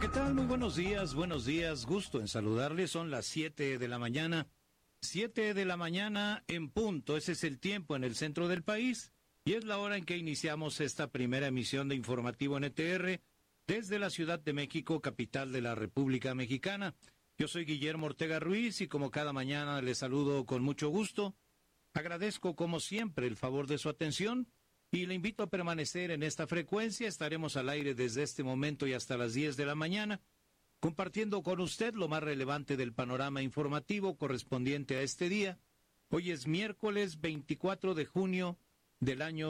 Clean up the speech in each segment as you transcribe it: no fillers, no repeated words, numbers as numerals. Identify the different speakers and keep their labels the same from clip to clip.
Speaker 1: ¿qué tal? Muy buenos días, gusto en saludarles. Son las 7 de la mañana, 7 de la mañana en punto. Ese es el tiempo en el centro del país y es la hora en que iniciamos esta primera emisión de Informativo NTR desde la Ciudad de México, capital de la República Mexicana. Yo soy Guillermo Ortega Ruiz y como cada mañana les saludo con mucho gusto. Agradezco como siempre el favor de su atención y le invito a permanecer en esta frecuencia. Estaremos al aire desde este momento y hasta las 10 de la mañana, compartiendo con usted lo más relevante del panorama informativo correspondiente a este día. Hoy es miércoles 24 de junio del año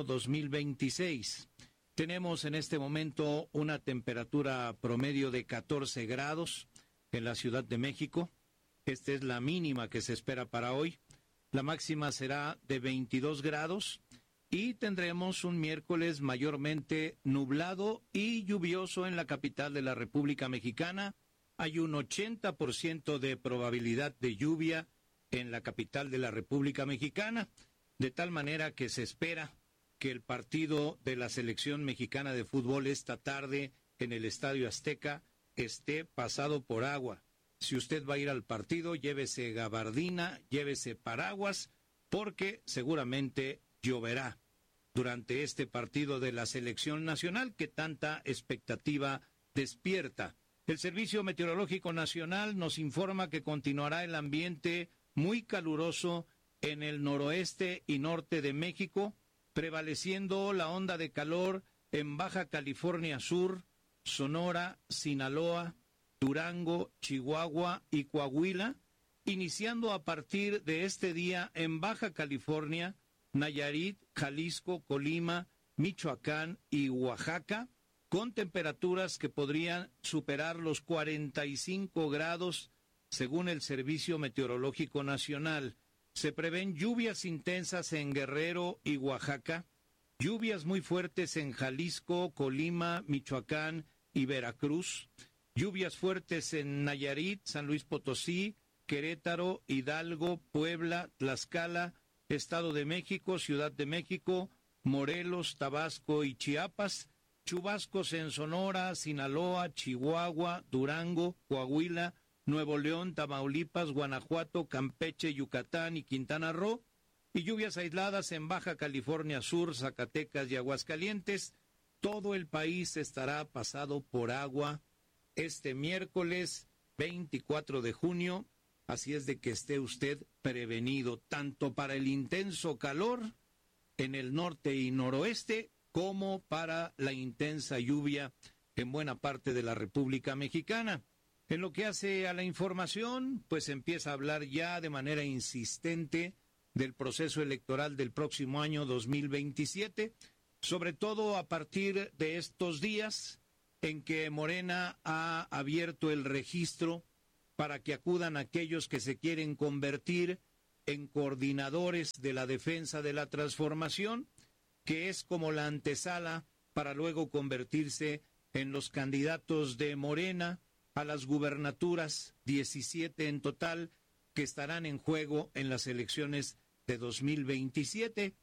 Speaker 1: 2026. Tenemos en este momento una temperatura promedio de 14 grados en la Ciudad de México. Esta es la mínima que se espera para hoy. La máxima será de 22 grados. Y tendremos un miércoles mayormente nublado y lluvioso en la capital de la República Mexicana. Hay un 80% de probabilidad de lluvia en la capital de la República Mexicana, de tal manera que se espera que el partido de la selección mexicana de fútbol esta tarde en el Estadio Azteca esté pasado por agua. Si usted va a ir al partido, llévese gabardina, llévese paraguas, porque seguramente lloverá durante este partido de la selección nacional que tanta expectativa despierta. El Servicio Meteorológico Nacional nos informa que continuará el ambiente muy caluroso en el noroeste y norte de México, prevaleciendo la onda de calor en Baja California Sur, Sonora, Sinaloa, Durango, Chihuahua y Coahuila, iniciando a partir de este día en Baja California, Nayarit, Jalisco, Colima, Michoacán y Oaxaca, con temperaturas que podrían superar los 45 grados, según el Servicio Meteorológico Nacional. Se prevén lluvias intensas en Guerrero y Oaxaca, lluvias muy fuertes en Jalisco, Colima, Michoacán y Veracruz, lluvias fuertes en Nayarit, San Luis Potosí, Querétaro, Hidalgo, Puebla, Tlaxcala, Estado de México, Ciudad de México, Morelos, Tabasco y Chiapas, chubascos en Sonora, Sinaloa, Chihuahua, Durango, Coahuila, Nuevo León, Tamaulipas, Guanajuato, Campeche, Yucatán y Quintana Roo, y lluvias aisladas en Baja California Sur, Zacatecas y Aguascalientes. Todo el país estará pasado por agua este miércoles 24 de junio. Así es de que esté usted prevenido, tanto para el intenso calor en el norte y noroeste, como para la intensa lluvia en buena parte de la República Mexicana. En lo que hace a la información, pues empieza a hablar ya de manera insistente del proceso electoral del próximo año 2027, sobre todo a partir de estos días en que Morena ha abierto el registro para que acudan aquellos que se quieren convertir en coordinadores de la defensa de la transformación, que es como la antesala para luego convertirse en los candidatos de Morena a las gubernaturas, 17 en total, que estarán en juego en las elecciones de 2027.